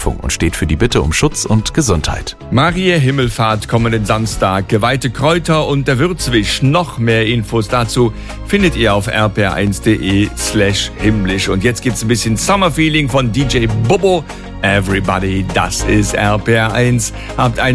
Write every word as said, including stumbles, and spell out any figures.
und steht für die Bitte um Schutz und Gesundheit. Maria Himmelfahrt kommenden Samstag, geweihte Kräuter und der Würzwisch. Noch mehr Infos dazu findet ihr auf r p r eins punkt d e slash himmlisch. Und jetzt gibt's ein bisschen Summer Feeling von D J Bobo. Everybody, das ist R P R eins. Habt ein